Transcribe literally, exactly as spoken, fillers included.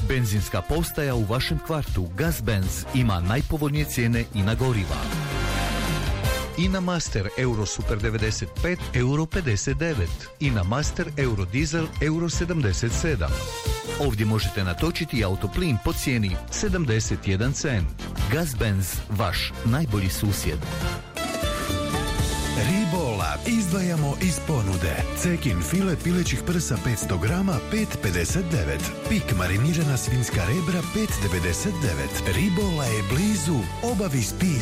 Benzinska postaja u vašem kvartu Gazbenz ima najpovoljnije cijene i na goriva. INA Master Euro Super devedeset pet euro pedeset devet, INA Master Euro Diesel euro sedamdeset sedam. Ovdje možete natočiti autoplin po cijeni sedamdeset jedan cent. Gazbenz, vaš najbolji susjed. Ribola izdvajamo iz ponude. Cekin file pilećih prsa petsto grama pet pedeset devet. Pik marinirana svinjska rebra pet devedeset devet. Ribola je blizu, obavi spis.